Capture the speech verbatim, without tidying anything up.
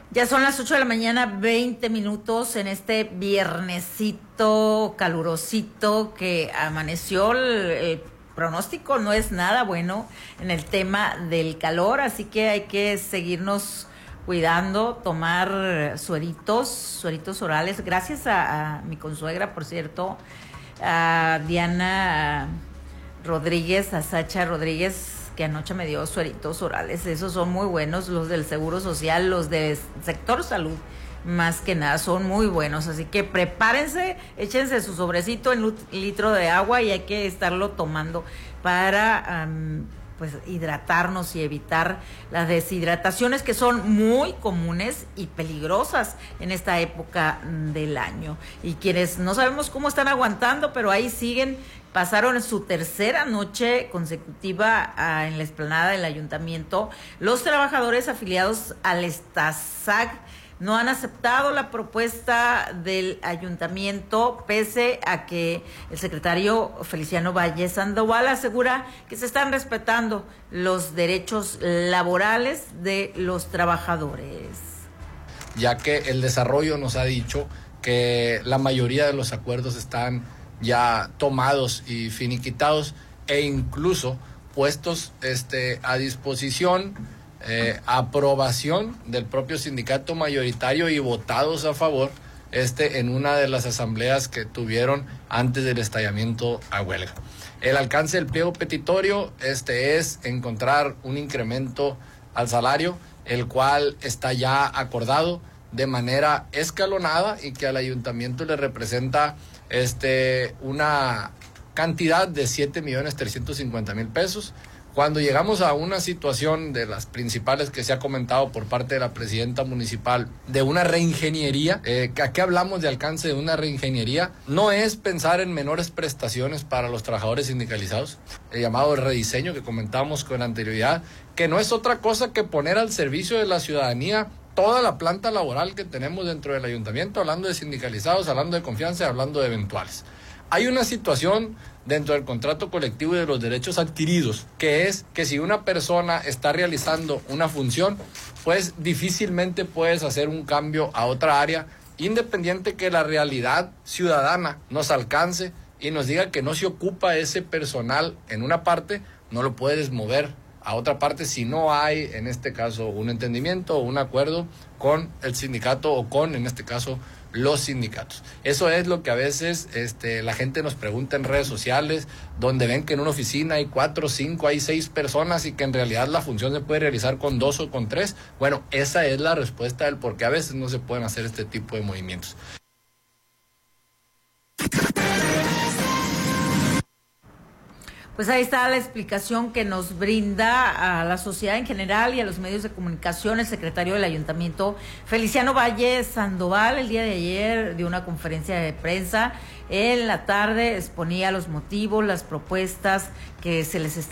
Ya son las ocho de la mañana, veinte minutos en este viernesito calurosito que amaneció. El, el pronóstico no es nada bueno en el tema del calor, así que hay que seguirnos cuidando, tomar sueritos, sueritos orales. Gracias a, a mi consuegra, por cierto, a Diana Rodríguez, a Sacha Rodríguez, que anoche me dio sueritos orales. Esos son muy buenos, los del Seguro Social, los del sector salud, más que nada, son muy buenos. Así que prepárense, échense su sobrecito en un litro de agua y hay que estarlo tomando para um, pues hidratarnos y evitar las deshidrataciones, que son muy comunes y peligrosas en esta época del año. Y quienes no sabemos cómo están aguantando, pero ahí siguen. Pasaron su tercera noche consecutiva uh, en la explanada del ayuntamiento. Los trabajadores afiliados al STASAG no han aceptado la propuesta del ayuntamiento, pese a que el secretario Feliciano Valle Sandoval asegura que se están respetando los derechos laborales de los trabajadores. Ya que el desarrollo nos ha dicho que la mayoría de los acuerdos están ya tomados y finiquitados e incluso puestos este, a disposición, eh, aprobación del propio sindicato mayoritario y votados a favor este, en una de las asambleas que tuvieron antes del estallamiento a huelga. El alcance del pliego petitorio este, es encontrar un incremento al salario, el cual está ya acordado de manera escalonada y que al ayuntamiento le representa este una cantidad de siete millones trescientos cincuenta mil pesos. Cuando llegamos a una situación de las principales que se ha comentado por parte de la presidenta municipal de una reingeniería, eh, ¿a qué hablamos de alcance de una reingeniería? No es pensar en menores prestaciones para los trabajadores sindicalizados, el llamado rediseño que comentábamos con anterioridad, que no es otra cosa que poner al servicio de la ciudadanía toda la planta laboral que tenemos dentro del ayuntamiento, hablando de sindicalizados, hablando de confianza, hablando de eventuales. Hay una situación dentro del contrato colectivo y de los derechos adquiridos, que es que si una persona está realizando una función, pues difícilmente puedes hacer un cambio a otra área, independiente que la realidad ciudadana nos alcance y nos diga que no se ocupa ese personal en una parte, no lo puedes mover a otra parte si no hay, en este caso, un entendimiento o un acuerdo con el sindicato o con, en este caso, los sindicatos. Eso es lo que a veces este, la gente nos pregunta en redes sociales, donde ven que en una oficina hay cuatro, cinco, hay seis personas y que en realidad la función se puede realizar con dos o con tres. Bueno, esa es la respuesta del por qué a veces no se pueden hacer este tipo de movimientos. Pues ahí está la explicación que nos brinda a la sociedad en general y a los medios de comunicación el secretario del ayuntamiento, Feliciano Valle Sandoval. El día de ayer dio una conferencia de prensa. En la tarde exponía los motivos, las propuestas que se les está